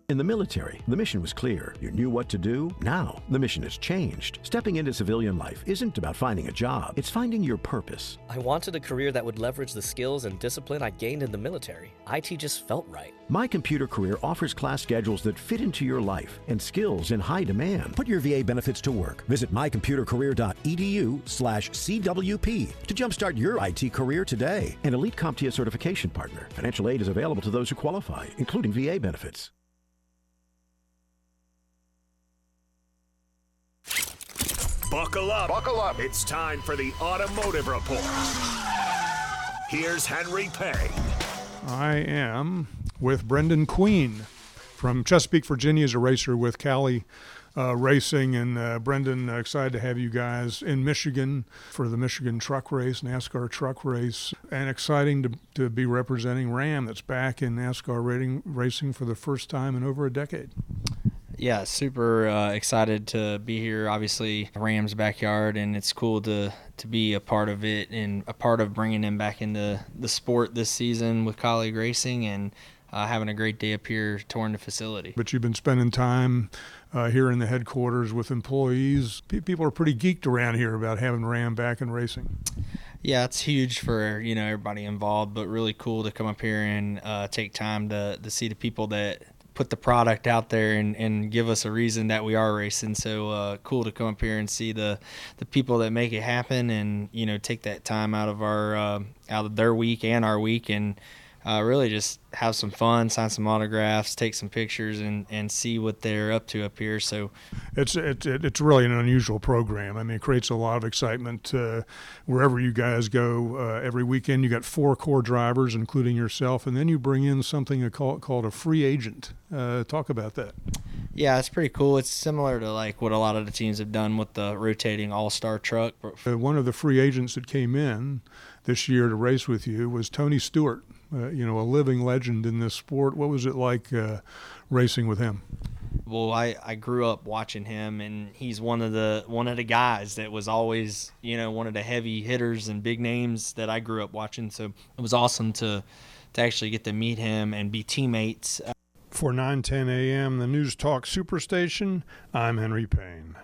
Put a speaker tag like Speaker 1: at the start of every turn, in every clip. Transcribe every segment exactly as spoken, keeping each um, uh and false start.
Speaker 1: In the military, the mission was clear. You knew what to do. Now, the mission has changed. Stepping into civilian life isn't about finding a job. It's finding your purpose.
Speaker 2: I wanted a career that would leverage the skills and discipline I gained in the military. I T just felt right.
Speaker 1: My Computer Career offers class schedules that fit into your life and skills in high demand. Put your V A benefits to work. Visit my computer career dot e d u slash C W P to jumpstart your I T career today. An Elite CompTIA certification partner. Financial aid is available to those who qualify, including V A benefits.
Speaker 3: Buckle up. Buckle up. It's time for the Automotive Report. Here's Henry Payne.
Speaker 4: I am with Brendan Queen from Chesapeake, Virginia, as a racer with Cali uh, Racing. And uh, Brendan, uh, excited to have you guys in Michigan for the Michigan Truck Race, NASCAR Truck Race. And exciting to, to be representing Ram that's back in NASCAR rating, racing for the first time in over a decade.
Speaker 5: Yeah, super uh, excited to be here. Obviously, Ram's backyard, and it's cool to to be a part of it and a part of bringing him back into the sport this season with colleague racing and uh, having a great day up here touring the facility. But you've been spending time uh, here in the headquarters with employees. P- people are pretty geeked around here about having Ram back in racing. Yeah, it's huge for, you know, everybody involved, but really cool to come up here and uh, take time to, to see the people that put the product out there and, and give us a reason that we are racing. So uh, cool to come up here and see the, the people that make it happen and, you know, take that time out of our uh, out of their week and our week and uh, really just have some fun, sign some autographs, take some pictures, and, and see what they're up to up here. So it's it's it's really an unusual program. I mean, it creates a lot of excitement uh, wherever you guys go. Uh, every weekend you got four core drivers, including yourself, and then you bring in something called, called a free agent. Uh, talk about that. Yeah, it's pretty cool. It's similar to like what a lot of the teams have done with the rotating all-star truck. Uh, one of the free agents that came in this year to race with you was Tony Stewart. Uh, you know, a living legend in this sport. What was it like uh, racing with him? Well, I, I grew up watching him, and he's one of the one of the guys that was always, you know, one of the heavy hitters and big names that I grew up watching. So it was awesome to to actually get to meet him and be teammates. For nine ten a.m., the News Talk Superstation, I'm Henry Payne.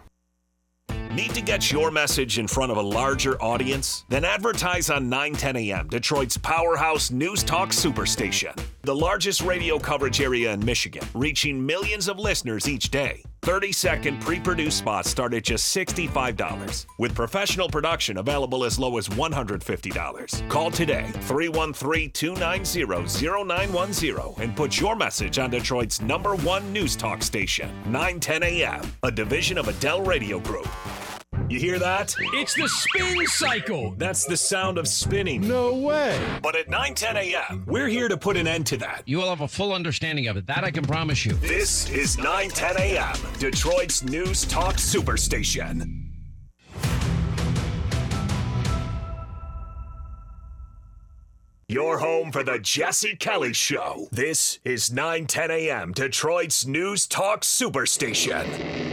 Speaker 3: Need to get your message in front of a larger audience? Then advertise on nine ten a.m., Detroit's powerhouse News Talk Superstation. The largest radio coverage area in Michigan, reaching millions of listeners each day. thirty-second pre-produced spots start at just sixty-five dollars, with professional production available as low as one hundred fifty dollars. Call today, three one three, two nine zero, zero nine one zero, and put your message on Detroit's number one news talk station, nine ten a.m., a division of Adele Radio Group. You hear that?
Speaker 6: It's the spin cycle.
Speaker 3: That's the sound of spinning.
Speaker 4: No way.
Speaker 3: But at nine ten a.m., we're here to put an end to that.
Speaker 6: You will have a full understanding of it. That I can promise you.
Speaker 3: This is nine ten a.m., Detroit's News Talk Superstation. Your home for the Jesse Kelly Show. This is nine ten a.m., Detroit's News Talk Superstation.